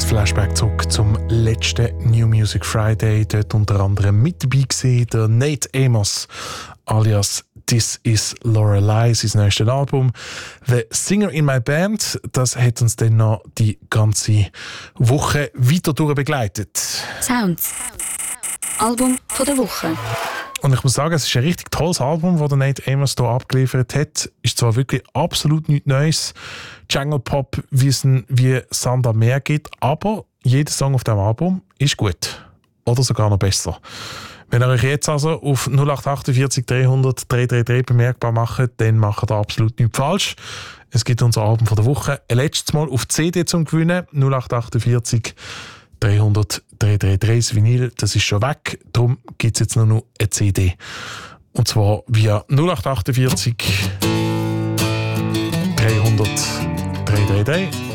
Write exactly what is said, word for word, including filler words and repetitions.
Flashback zurück zum letzten New Music Friday. Dort unter anderem mit dabei gewesen, der Nate Amos alias This is Lorelei, sein neuestes Album. The Singer in My Band, das hat uns dann noch die ganze Woche weiter durch begleitet. Sounds. Album von der Woche. Und ich muss sagen, es ist ein richtig tolles Album, das Nate Amos hier abgeliefert hat. Ist zwar wirklich absolut nichts Neues, Jungle Pop, wie es wie Sand am Meer gibt, aber jeder Song auf diesem Album ist gut. Oder sogar noch besser. Wenn ihr euch jetzt also auf null acht achtundvierzig dreihundert dreihundertdreiunddreißig bemerkbar macht, dann macht ihr absolut nichts falsch. Es gibt unser Album von der Woche ein letztes Mal auf C D zum Gewinnen. null acht achtundvierzig dreihundert dreihundertdreiunddreißig. Das Vinyl, das ist schon weg. Darum gibt es jetzt nur noch eine C D. Und zwar via null acht achtundvierzig dreihundert dreihundertdreiunddreißig.